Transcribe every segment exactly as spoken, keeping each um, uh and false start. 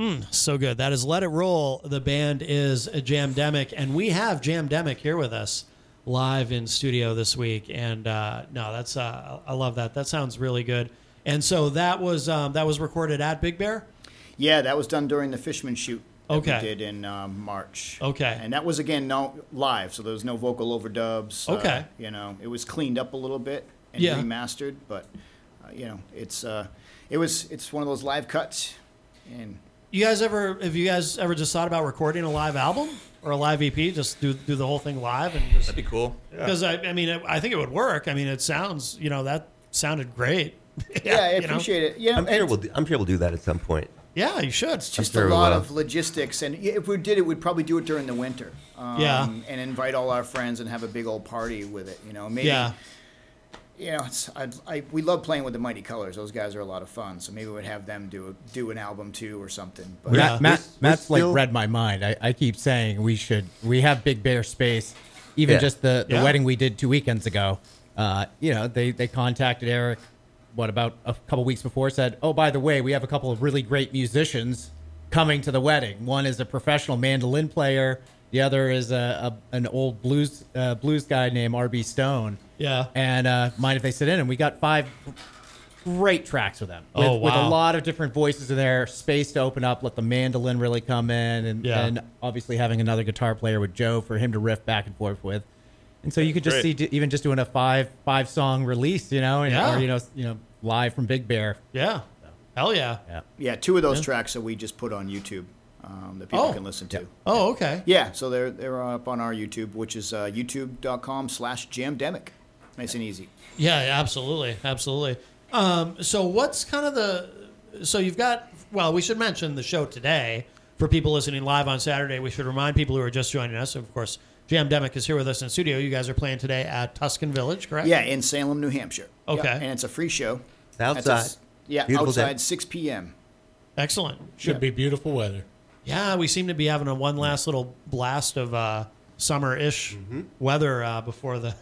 Mm, so good. That is Let It Roll. The band is Jamdemic, and we have Jamdemic here with us live in studio this week. And uh, no, that's uh, I love that. That sounds really good. And so that was um, that was recorded at Big Bear? Yeah, that was done during the Fishman shoot that okay. we did in um, March. Okay. And that was, again, no live, so there was no vocal overdubs. Okay. Uh, you know, it was cleaned up a little bit and yeah. remastered, but, uh, you know, it's uh, it was it's one of those live cuts. And you guys ever have you guys ever just thought about recording a live album or a live E P? Just do do the whole thing live and just, that'd be cool. Because yeah. I, I mean, it, I think it would work. I mean, it sounds you know that sounded great. yeah, I appreciate know? it. Yeah, I'm sure we'll do, I'm sure we'll do that at some point. Yeah, you should. It's just sure a lot we'll. of logistics, and if we did it, we'd probably do it during the winter. Um, yeah, and invite all our friends and have a big old party with it. You know, maybe. Yeah. You know, it's, I, I, we love playing with the Mighty Colors. Those guys are a lot of fun. So maybe we'd have them do a, do an album too or something. But yeah. Matt, Matt, Matt's still, like read my mind. I, I keep saying we should. We have Big Bear Space. Even yeah. just the, the yeah. wedding we did two weekends ago. Uh, you know, they they contacted Eric. What about a couple weeks before? Said, oh, by the way, we have a couple of really great musicians coming to the wedding. One is a professional mandolin player. The other is a, a an old blues uh, blues guy named R B Stone. Yeah. And uh, mind if they sit in? And we got five great tracks with them. With, oh, wow. with a lot of different voices in there, space to open up, let the mandolin really come in, and, yeah. and obviously having another guitar player with Joe for him to riff back and forth with. And so you could just Great. see even just doing a five five song release, you know, and, Yeah. or you know, you know, live from Big Bear. Yeah. Hell yeah. Yeah. yeah, two of those Yeah. tracks that we just put on YouTube um, that people Oh. can listen to. Yeah. Oh, okay. Yeah, so they're they're up on our YouTube, which is uh, youtube.com slash jamdemic. Nice and easy. Yeah, absolutely, absolutely. Um, so what's kind of the so you've got well, we should mention the show today for people listening live on Saturday. We should remind people who are just joining us. Of course, Jamdemic is here with us in studio. You guys are playing today at Tuscan Village, correct? Yeah, in Salem, New Hampshire. Okay. Yeah, and it's a free show. Outside. That's a- yeah, Beautiful outside, day. six p.m. Excellent. Should be beautiful weather. Yeah, we seem to be having a one last little blast of uh, summer-ish Mm-hmm. weather uh, before the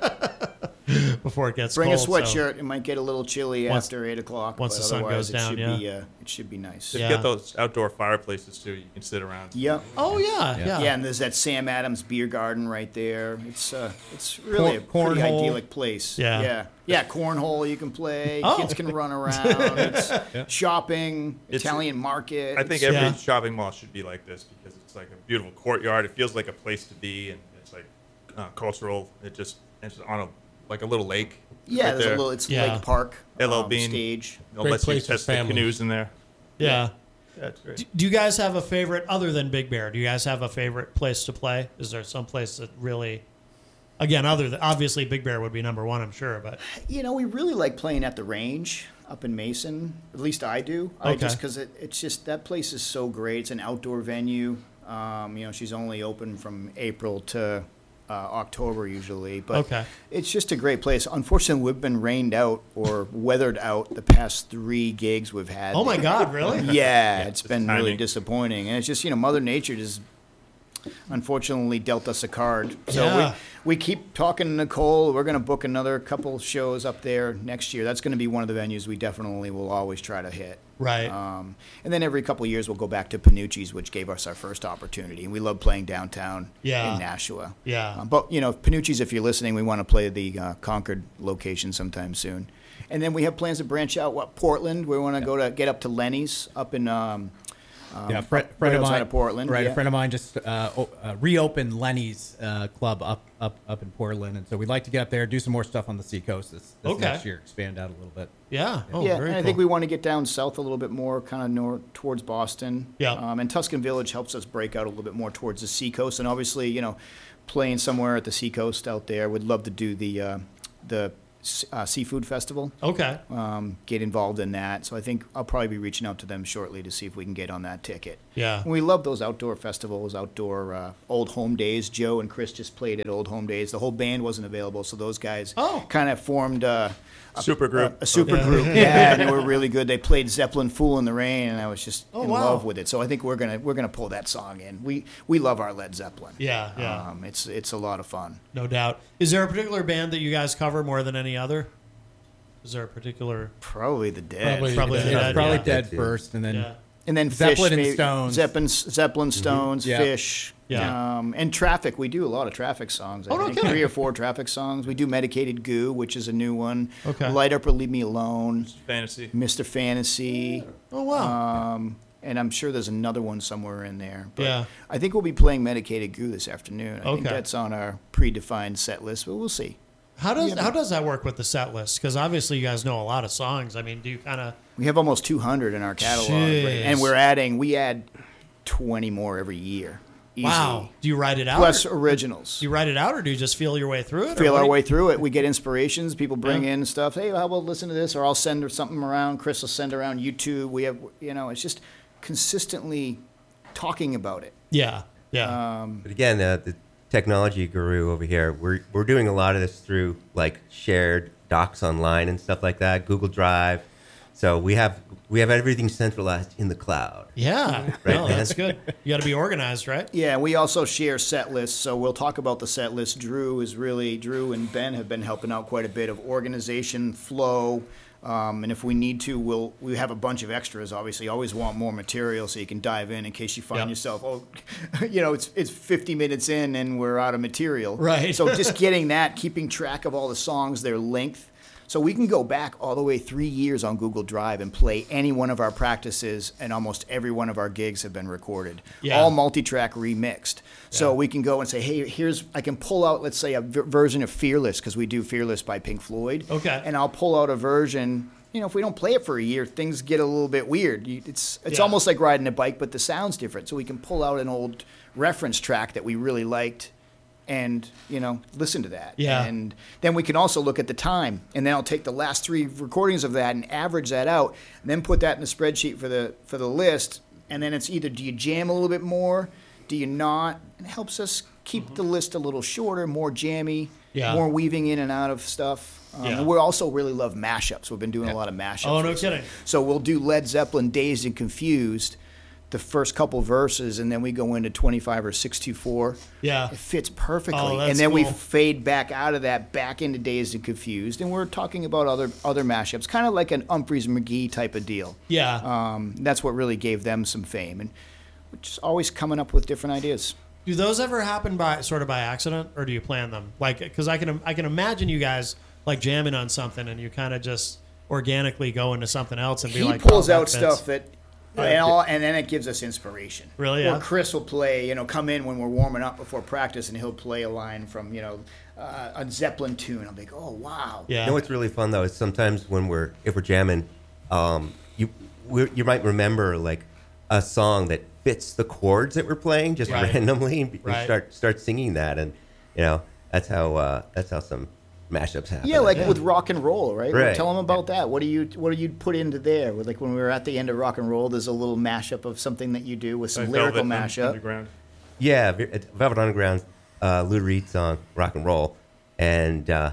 before it gets Bring cold. a so- sweatshirt. It might get a little chilly Once- after eight o'clock. once but the sun otherwise goes down, it yeah. should be, uh, it should be nice. Yeah. Get those outdoor fireplaces too. You can sit around. Yep. Oh yeah, yeah. Yeah, and there's that Sam Adams beer garden right there. It's uh, it's really Corn- a pretty cornhole. idyllic place. Yeah. yeah, yeah. Cornhole you can play. Oh. Kids can run around. It's shopping, It's- Italian market. I think It's- every Yeah. shopping mall should be like this because it's like a beautiful courtyard. It feels like a place to be, and it's like uh, cultural. It just it's on a like a little lake. yeah, right there's there. a little. It's Yeah. Lake Park L L um, Bean. stage. They'll Great let you place for test the families. canoes in there. yeah. Yeah, it's great. Do, do you guys have a favorite other than Big Bear? Do you guys have a favorite place to play? Is there some place that really, again, other than obviously Big Bear would be number one, I'm sure, but You know, we really like playing at the range up in Mason. At least I do. I Okay. just because it, it's just that place is so great. It's an outdoor venue. Um, you know, she's only open from April to uh, October usually, but Okay. it's just a great place. Unfortunately, we've been rained out or weathered out the past three gigs we've had. oh my God, really? Yeah, it's just been really timing. disappointing, and it's just you know Mother Nature just unfortunately dealt us a card. So Yeah. we, we keep talking to Nicole. We're going to book another couple shows up there next year. That's going to be one of the venues we definitely will always try to hit. Right. Um, and then every couple of years we'll go back to Panucci's, which gave us our first opportunity. And we love playing downtown Yeah. in Nashua. Yeah. Um, but you know, Panucci's, if you're listening, we want to play the uh, Concord location sometime soon. And then we have plans to branch out. What Portland? We want to go to get up to Lenny's up in. Um, um, Yeah, a friend, right friend of outside mine, of Portland. right? yeah. A friend of mine just uh, o- uh, reopened Lenny's uh, club up, up, up in Portland, and so we'd like to get up there, do some more stuff on the Seacoast this, this Okay. next year, expand out a little bit. Yeah. Oh, yeah, very and I cool. think we want to get down south a little bit more, kind of north towards Boston. Yeah. Um, and Tuscan Village helps us break out a little bit more towards the seacoast, and obviously, you know, playing somewhere at the seacoast out there. Would love to do the uh, the uh, seafood festival. Okay. Um, get involved in that. So I think I'll probably be reaching out to them shortly to see if we can get on that ticket. Yeah. And we love those outdoor festivals, outdoor uh, Old Home Days. Joe and Chris just played at Old Home Days. The whole band wasn't available, so those guys Oh. kind of formed uh, a Super group. A, a super Yeah. group, yeah, and they were really good. They played Zeppelin "Fool in the Rain," and I was just Oh, in wow. love with it. So I think we're gonna we're gonna pull that song in. We we love our Led Zeppelin. Yeah, yeah. Um, it's it's a lot of fun. No doubt. Is there a particular band that you guys cover more than any other? Is there a particular? Probably the Dead. Probably- Probably Yeah, the Yeah, Dead, probably yeah. Dead Yeah. first, and then Yeah. And then Zeppelin Fish, and maybe- Stones. Zeppelin, Zeppelin Stones, Yeah. Fish. Yeah. Um, and Traffic. We do a lot of Traffic songs. I Oh, no think. kidding. Three or four Traffic songs. We do Medicated Goo, which is a new one. Okay. Light Up or Leave Me Alone. Fantasy. Mister Fantasy. Oh wow. Um, and I'm sure there's another one somewhere in there. But Yeah. I think we'll be playing Medicated Goo this afternoon. I think Okay. that's on our predefined set list, but we'll see. How does yeah. how does that work with the set list? Because obviously you guys know a lot of songs. I mean, do you kind of We have almost two hundred in our catalog, Jeez. right? And we're adding, we add twenty more every year. Easy. wow? Do you write it out? Plus or, originals. do you write it out, or do you just feel your way through it? or Feel what our do you- way through it. We get inspirations. People bring Yeah. in stuff. Hey, how about listen to this? Or I'll send something around. Chris will send around YouTube. We have, you know, it's just consistently talking about it. Yeah, yeah, Um, But again, uh, the technology guru over here, we're we're doing a lot of this through like shared docs online and stuff like that, Google Drive. So we have we have everything centralized in the cloud. yeah. Right, no, man. that's good. You got to be organized, right? Yeah, we also share set lists, so we'll talk about the set list. Drew is really Drew and Ben have been helping out quite a bit of organization, flow, um, and if we need to, we'll we have a bunch of extras. Obviously, always want more material so you can dive in in case you find Yep. yourself, oh, you know, it's it's fifty minutes in and we're out of material. Right. So just getting that, keeping track of all the songs, their length. So we can go back all the way three years on Google Drive and play any one of our practices, and almost every one of our gigs have been recorded. Yeah. All multi-track remixed. So Yeah. we can go and say, hey, here's, I can pull out, let's say, a v- version of Fearless, because we do Fearless by Pink Floyd. Okay. And I'll pull out a version, you know, if we don't play it for a year, things get a little bit weird. You, it's it's Yeah. almost like riding a bike, but the sound's different. So we can pull out an old reference track that we really liked and, you know, listen to that. Yeah. And then we can also look at the time, and then I'll take the last three recordings of that and average that out, and then put that in the spreadsheet for the for the list. And then it's either do you jam a little bit more, do you not? It helps us keep the list a little shorter, more jammy, Yeah. more weaving in and out of stuff. Um, Yeah. And we also really love mashups. We've been doing a lot of mashups. Oh, no recently. kidding. So we'll do Led Zeppelin, Dazed and Confused, the first couple verses, and then we go into twenty-five or six two four. Yeah. It fits perfectly. Oh, that's and then we cool. fade back out of that, back into Dazed and Confused, and we're talking about other other mashups, kind of like an Humphreys McGee type of deal. Yeah. Um, that's what really gave them some fame, and we're just always coming up with different ideas. Do those ever happen by sort of by accident, or do you plan them? Like, because I can I can imagine you guys like jamming on something, and you kind of just organically go into something else and be He like, pulls oh, that out fits. stuff that, and, all, and then it gives us inspiration. Really, yeah? Or Chris will play, you know, come in when we're warming up before practice, and he'll play a line from, you know, uh, a Zeppelin tune. I'm like, oh wow. Yeah. You know what's really fun though is sometimes when we're if we're jamming, um, you we you might remember like a song that fits the chords that we're playing just Right. randomly, and Right. start start singing that, and you know that's how uh, that's how some mashups happen. Yeah, like Yeah. with rock and roll, right? Right. Tell them about that. What do you what do you put into there? With, like when we were at the end of rock and roll, there's a little mashup of something that you do with some Like lyrical Velvet Un- mashup. Underground. Yeah, Ve- at Velvet Underground, uh, Lou Reed song, Rock and Roll. And uh,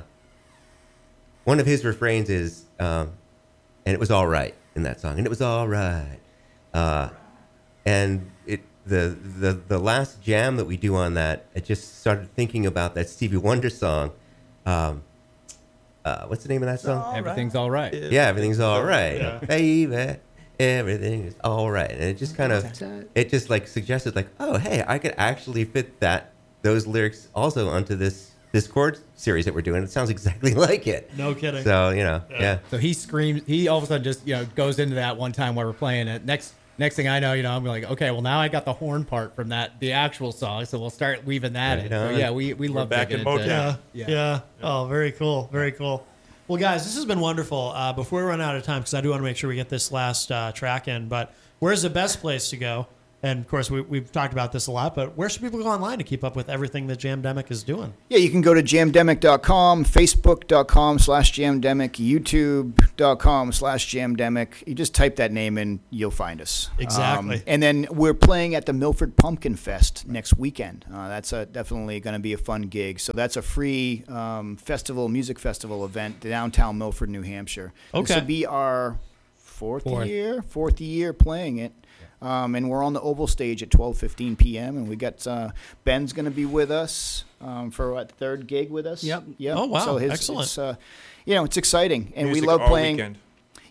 one of his refrains is, um, and it was all right in that song, and it was all right. Uh, and it the, the the last jam that we do on that, I just started thinking about that Stevie Wonder song. Um, uh, what's the name of that song? Everything's all right. Yeah, everything's all right, Yeah. baby. Everything is all right, and it just kind of, it just like suggested like, oh, hey, I could actually fit that those lyrics also onto this this chord series that we're doing. It sounds exactly like it. No kidding. So you know, Yeah. yeah, So he screams. He all of a sudden just you know goes into that one time while we're playing it. Next next thing I know, you know, I'm like, okay, well now I got the horn part from that the actual song, so we'll start weaving that Right in. So on. yeah, we we love back digging in into- Motown. Yeah, Yeah. yeah. Oh, very cool. Very cool. Well, guys, this has been wonderful. Uh, before we run out of time, because I do want to make sure we get this last uh, track in, but where's the best place to go? And of course, we, we've talked about this a lot, but where should people go online to keep up with everything that Jamdemic is doing? Yeah, you can go to jamdemic dot com, facebook dot com slash jamdemic, youtube dot com slash jamdemic. You just type that name in, you'll find us. Exactly. Um, and then we're playing at the Milford Pumpkin Fest next weekend. Uh, that's a, definitely going to be a fun gig. So that's a free um, festival, music festival event, downtown Milford, New Hampshire. This Okay. will be our fourth, Fourth. year, fourth year playing it. Um, and we're on the Oval Stage at twelve fifteen p.m. And we got uh, Ben's going to be with us um, for what third gig with us. Yep. Yep. Oh, wow. So his, Excellent. It's, uh, you know, it's exciting, and Music we love all playing. weekend.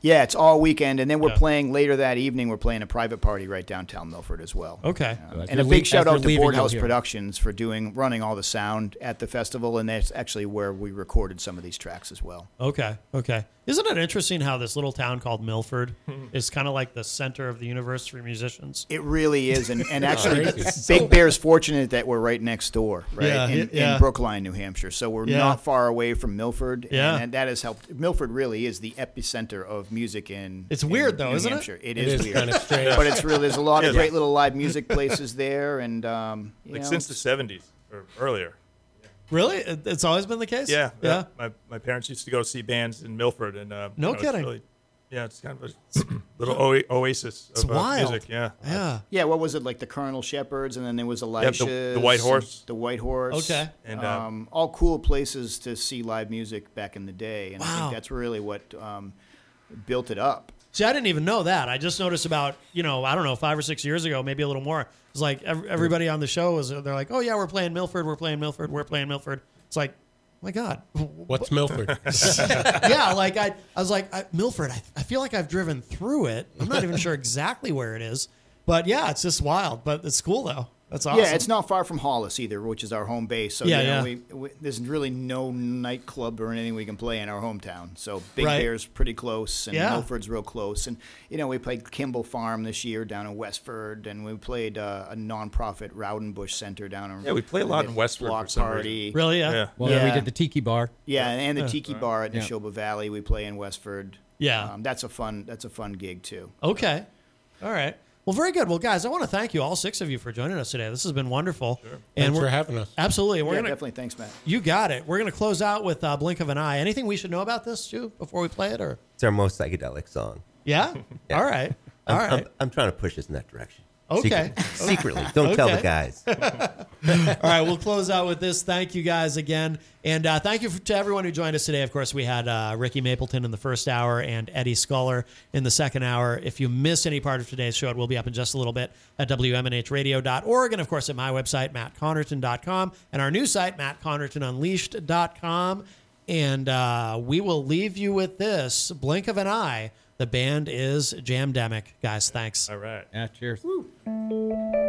Yeah, it's all weekend, and then we're Yeah. playing later that evening. We're playing a private party right downtown Milford as well. Okay. So as And a you're big lea- shout as out you're to leaving, Boardhouse you'll hear it. Productions for doing running all the sound at the festival, and that's actually where we recorded some of these tracks as well. Okay. Okay. Isn't it interesting how this little town called Milford is kind of like the center of the universe for musicians? It really is, and, and actually, crazy. Big Bear's fortunate that we're right next door, right Yeah, in, yeah. in Brookline, New Hampshire. So we're Yeah. not far away from Milford, Yeah. and that has helped. Milford really is the epicenter of music in. It's in weird, though, New isn't it? Hampshire. It It is, is weird, kind of strange. but it's really there's a lot of Yeah. great little live music places there, and um, you Like know, since the seventies or earlier. Really? It- It's always been the case? Yeah, Yeah. My, my parents used to go see bands in Milford, and uh, No you know, it's kidding. really- yeah, it's kind of a little oa- oasis It's of uh, wild. music. Yeah, Yeah. yeah, what was it like the Colonel Shepherds, and then there was the- Elisha's, the White Horse. the White Horse, Okay. And, uh, um, all cool places to see live music back in the day, and I Wow. think that's really what um, built it up. See, I didn't even know that. I just noticed about, you know, I don't know, five or six years ago, maybe a little more. It was like ev- everybody on the show was, they're like, oh, yeah, we're playing Milford, we're playing Milford, we're playing Milford. It's like, oh my God. What's Milford? Yeah, like I, I was like, I, Milford, I, I feel like I've driven through it. I'm not even sure exactly where it is. But yeah, it's just wild. But it's cool, though. That's awesome. Yeah, it's not far from Hollis either, which is our home base. So Yeah, you know, yeah. We, we, there's really no nightclub or anything we can play in our hometown. So Big Right. Bear's pretty close, and Yeah. Milford's real close. And you know, we played Kimball Farm this year down in Westford, and we played uh, a nonprofit Rowdenbush Center down in Yeah, we play a lot in Westford for Block some Party. Really? Yeah. Yeah. Well, Yeah. we did the Tiki Bar. Yeah, and the Tiki Bar at Yeah. Neshoba Valley we play in Westford. Yeah. um, that's a fun that's a fun gig too. Okay. All right. Well, very good. Well, guys, I want to thank you, all six of you, for joining us today. This has been wonderful. Sure. And Thanks we're, for having us. Absolutely. We're yeah, gonna, definitely. Thanks, Matt. You got it. We're going to close out with uh, Blink of an Eye. Anything we should know about this, too, before we play it? Or It's our most psychedelic song. Yeah? Yeah. All right. All I'm, right. I'm, I'm trying to push us in that direction. Okay. Secretly. Secretly. Don't tell Okay. the guys. All right, we'll close out with this. Thank you guys again. And uh, thank you for, to everyone who joined us today. Of course, we had uh, Ricky Mapleton in the first hour and Eddie Sculler in the second hour. If you missed any part of today's show, it will be up in just a little bit at W M N H radio dot org. And, of course, at my website, matt connerton dot com, and our new site, matt connerton unleashed dot com. And uh, we will leave you with this, Blink of an Eye. The band is Jamdemic. Guys, thanks. All right. Yeah, cheers.